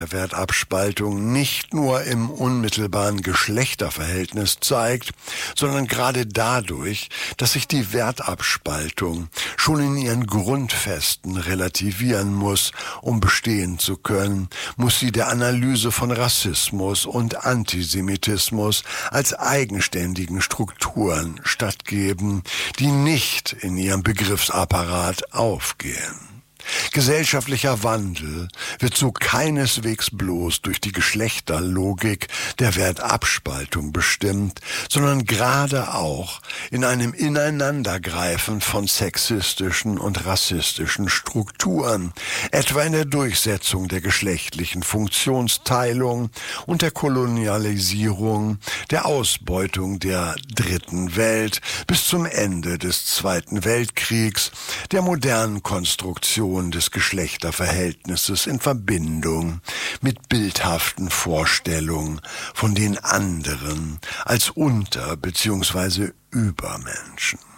Wertabspaltung nicht nur im unmittelbaren Geschlechterverhältnis zeigt, sondern gerade dadurch, dass sich die Wertabspaltung schon in ihren Grundfesten relativieren muss, um bestehen zu können, muss sie der Analyse von Rassismus und Antisemitismus als eigenständigen Strukturen stattgeben, die nicht in ihrem Begriffsapparat aufgehen. Gesellschaftlicher Wandel wird so keineswegs bloß durch die Geschlechterlogik der Wertabspaltung bestimmt, sondern gerade auch in einem Ineinandergreifen von sexistischen und rassistischen Strukturen, etwa in der Durchsetzung der geschlechtlichen Funktionsteilung und der Kolonialisierung, der Ausbeutung der Dritten Welt bis zum Ende des Zweiten Weltkriegs, der modernen Konstruktion des Geschlechterverhältnisses in Verbindung mit bildhaften Vorstellungen von den anderen als Unter- bzw. Übermenschen.